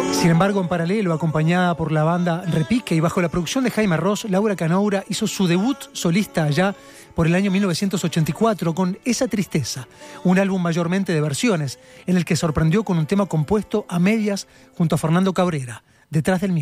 Sin embargo, en paralelo, acompañada por la banda Repique y bajo la producción de Jaime Ross, Laura Canoura hizo su debut solista allá por el año 1984 con Esa Tristeza, un álbum mayormente de versiones, en el que sorprendió con un tema compuesto a medias junto a Fernando Cabrera, Detrás del Miedo.